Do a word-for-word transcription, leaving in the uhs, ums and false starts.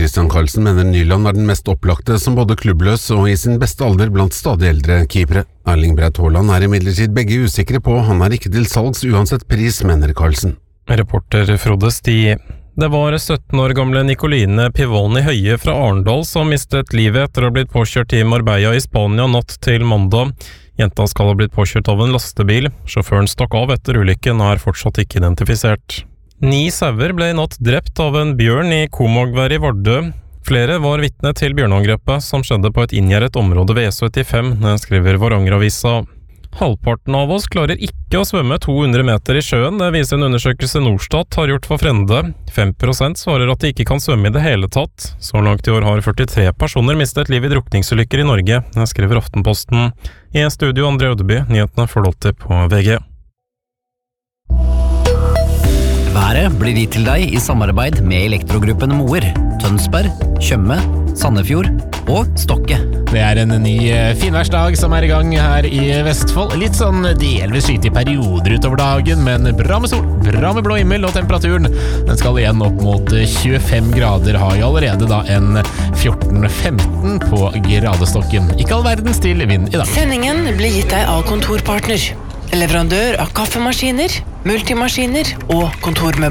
Christian Carlsen mener Nyland er den mest opplagte som både klubbløs og i sin beste alder blant stadig eldre keepere. Erling Braut Haaland er imidlertid begge usikre på, han er ikke til salgs uansett pris, mener Carlsen. Reporter Frode Sti. Det var sytten år gamle Nicoline Pivoni Høie fra Arendal som mistet livet etter å ha blitt påkjørt i Marbella i Spania natt til mandag. Jenta skal ha blitt påkjørt av en lastebil. Sjåføren stakk av etter ulykken og er fortsatt ikke identifisert. Ni sauer ble i natt drept av en bjørn i Komagvær i Vardø. Flere var vitne til bjørneangrepet som skjedde på et inngjerdet område ved E syttifem, skriver Varanger-avisa. Halvparten av oss klarer ikke å svømme to hundre meter i sjøen, det viser en undersøkelse Norstat har gjort for Frende. fem prosent svarer at de ikke kan svømme i det hele tatt. Så langt i år har førtitre personer mistet liv i drukningsulykker i Norge, skriver Aftenposten. I studio André Ødeby, nyhetene får du alltid på V G. Været blir gitt til deg i samarbeid med Elektrogruppen Moer, Tønsberg, Tjøme, Sandefjord og Stokke. Det er en ny finværsdag som er i gang her i Vestfold. Litt sånn delvis skytig perioder utover dagen, men bra med sol, bra med blå himmel, og temperaturen den skal igjen opp mot tjuefem grader, har jo allerede da en fjorten femten på gradestokken. Ikke all verdens til vind i dag. Sendingen blir gitt deg av Kontorpartner, leverandør av kaffemaskiner, multimaskiner og kontormøbler.